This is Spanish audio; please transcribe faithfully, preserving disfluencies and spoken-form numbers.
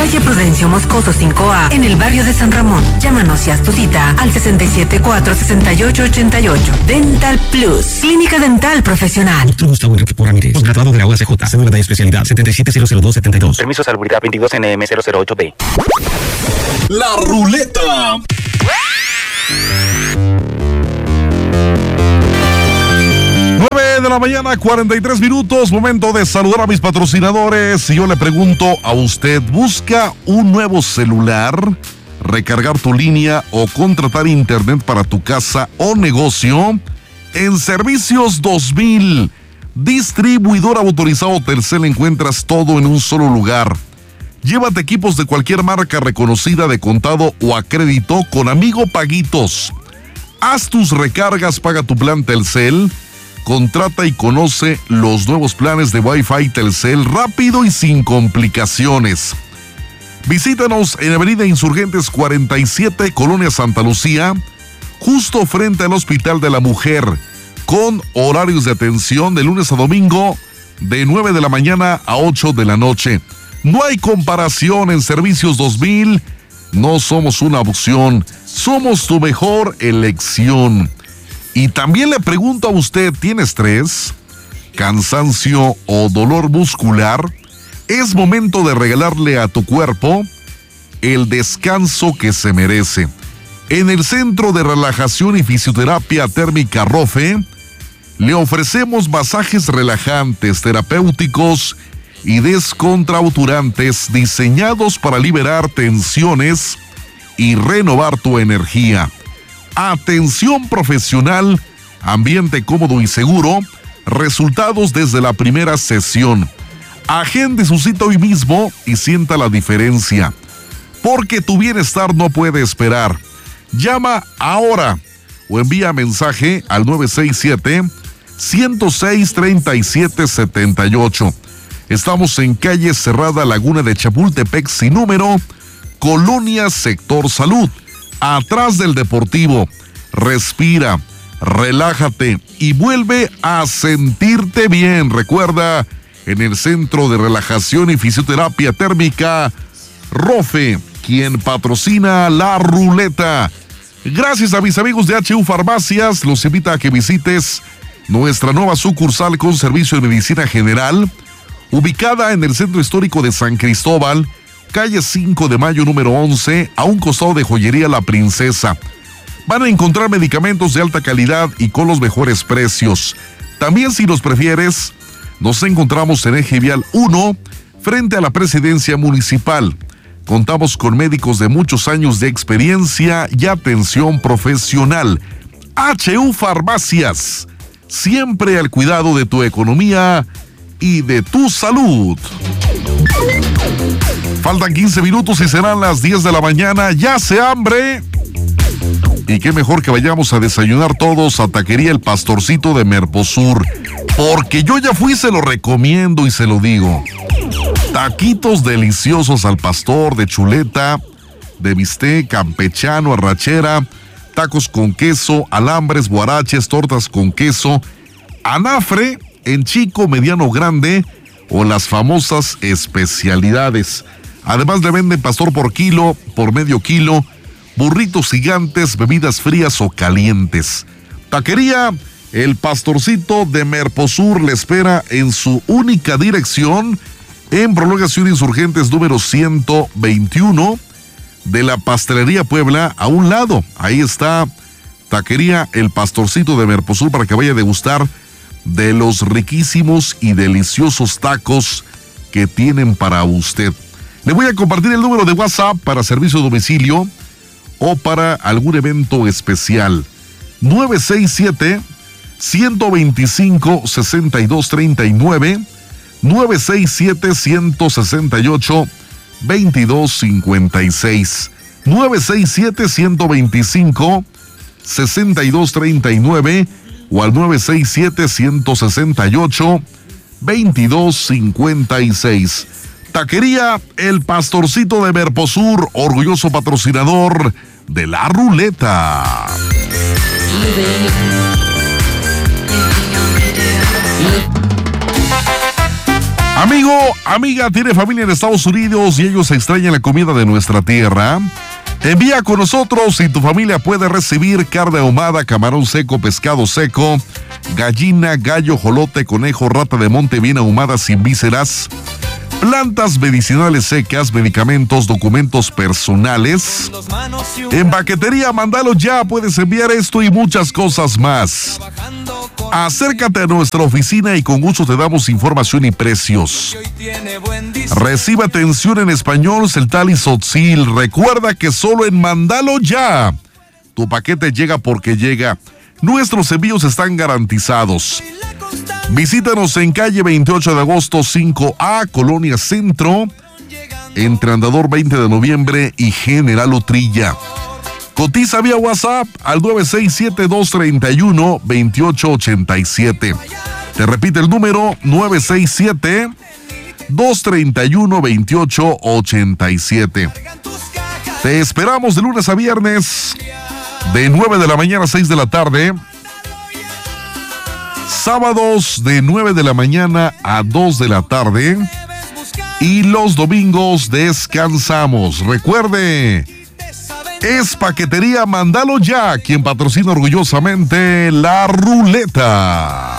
calle Prudencio Moscoso cinco A, en el barrio de San Ramón. Llámanos y haz tu cita al sesenta y siete cuatro, sesenta y ocho ochenta y ocho. Dental Plus, clínica dental profesional. Doctor Gustavo Enrique Ramírez, posgraduado de la U A C J, cédula de especialidad setenta y siete cero cero dos setenta y dos. Permiso de salubridad veintidós N M cero cero ocho B. La ruleta. nueve de la mañana, cuarenta y tres minutos, momento de saludar a mis patrocinadores. Y yo le pregunto a usted, ¿busca un nuevo celular, recargar tu línea o contratar internet para tu casa o negocio? En Servicios dos mil, distribuidor autorizado Telcel, encuentras todo en un solo lugar. Llévate equipos de cualquier marca reconocida de contado o a crédito con Amigo Paguitos. Haz tus recargas, paga tu plan Telcel. Contrata y conoce los nuevos planes de Wi-Fi Telcel rápido y sin complicaciones. Visítanos en Avenida Insurgentes cuarenta y siete, Colonia Santa Lucía, justo frente al Hospital de la Mujer, con horarios de atención de lunes a domingo, de nueve de la mañana a ocho de la noche. No hay comparación en Servicios dos mil. No somos una opción, somos tu mejor elección. Y también le pregunto a usted, ¿tiene estrés, cansancio o dolor muscular? Es momento de regalarle a tu cuerpo el descanso que se merece. En el Centro de Relajación y Fisioterapia Térmica Rofe, le ofrecemos masajes relajantes, terapéuticos y descontracturantes diseñados para liberar tensiones y renovar tu energía. Atención profesional, ambiente cómodo y seguro, resultados desde la primera sesión. Agende su cita hoy mismo y sienta la diferencia, porque tu bienestar no puede esperar. Llama ahora o envía mensaje al nueve seis siete, uno cero seis, tres siete siete ocho. Estamos en calle Cerrada, Laguna de Chapultepec, sin número, Colonia Sector Salud, atrás del Deportivo. Respira, relájate y vuelve a sentirte bien. Recuerda, en el Centro de Relajación y Fisioterapia Térmica Rofe, quien patrocina la ruleta. Gracias a mis amigos de H U Farmacias, los invita a que visites nuestra nueva sucursal con servicio de medicina general, ubicada en el Centro Histórico de San Cristóbal, calle cinco de mayo número once, a un costado de Joyería La Princesa. Van a encontrar medicamentos de alta calidad y con los mejores precios. También, si los prefieres, nos encontramos en Eje Vial uno, frente a la Presidencia Municipal. Contamos con médicos de muchos años de experiencia y atención profesional. H U Farmacias, siempre al cuidado de tu economía y de tu salud. Faltan quince minutos y serán las diez de la mañana. Ya hace hambre. Y qué mejor que vayamos a desayunar todos a Taquería El Pastorcito de Merposur. Porque yo ya fui y se lo recomiendo y se lo digo. Taquitos deliciosos al pastor, de chuleta, de bistec, campechano, arrachera, tacos con queso, alambres, guaraches, tortas con queso, anafre en chico, mediano, grande o las famosas especialidades. Además le venden pastor por kilo, por medio kilo, burritos gigantes, bebidas frías o calientes. Taquería El Pastorcito de Merposur le espera en su única dirección, en Prolongación Insurgentes número ciento veintiuno de la Pastelería Puebla, a un lado. Ahí está Taquería El Pastorcito de Merposur para que vaya a degustar de los riquísimos y deliciosos tacos que tienen para usted. Le voy a compartir el número de WhatsApp para servicio a domicilio o para algún evento especial. nueve seis siete, uno dos cinco, seis dos tres nueve, nueve seis siete, uno seis ocho, dos dos cinco seis, nueve seis siete, uno dos cinco, seis dos tres nueve o al nueve seis siete, uno seis ocho, dos dos cinco seis. Taquería El Pastorcito de Merposur, orgulloso patrocinador de la ruleta. Amigo, amiga, tiene familia en Estados Unidos y ellos extrañan la comida de nuestra tierra. Envía con nosotros y tu familia puede recibir carne ahumada, camarón seco, pescado seco, gallina, gallo, jolote, conejo, rata de monte bien ahumada sin vísceras, plantas medicinales secas, medicamentos, documentos personales. En Paquetería Mandalo Ya puedes enviar esto y muchas cosas más. Acércate a nuestra oficina y con gusto te damos información y precios. Recibe atención en español, celtal y tzotzil. Recuerda que solo en Mandalo Ya tu paquete llega porque llega. Nuestros envíos están garantizados. Visítanos en calle veintiocho de agosto cinco A, Colonia Centro, entre Andador veinte de noviembre y General Utrilla. Cotiza vía WhatsApp al nueve seis siete, dos tres uno, dos ocho ocho siete. Te repite el número nueve seis siete, dos tres uno, dos ocho ocho siete. Te esperamos de lunes a viernes, de nueve de la mañana a seis de la tarde. Sábados de nueve de la mañana a dos de la tarde. Y los domingos descansamos. Recuerde, es Paquetería Mandalo Ya quien patrocina orgullosamente La Ruleta.